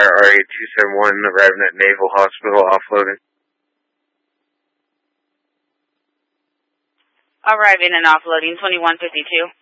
Empire RA-271 arriving at Naval Hospital offloading. Arriving and offloading 2152.